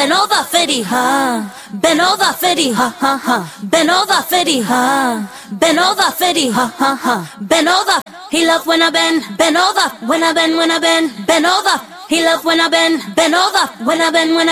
bend over fitty, huh? Bend over fitty, ha ha ha. Bend over fitty, huh? Bend over fitty, ha ha ha. Bend over. He love when I bend over. When I bend, bend over. He love when I bend over. When I bend,